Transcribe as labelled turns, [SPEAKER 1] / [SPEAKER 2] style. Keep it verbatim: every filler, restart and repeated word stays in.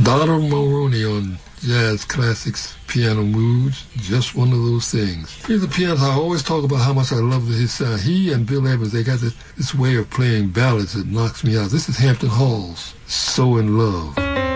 [SPEAKER 1] Donald Mulroney on Jazz Classics Piano Moods, just one of those things. Here's a pianist I always talk about how much I love his sound. He and Bill Evans, they got this, this way of playing ballads that knocks me out. This is Hampton Hall's So in Love.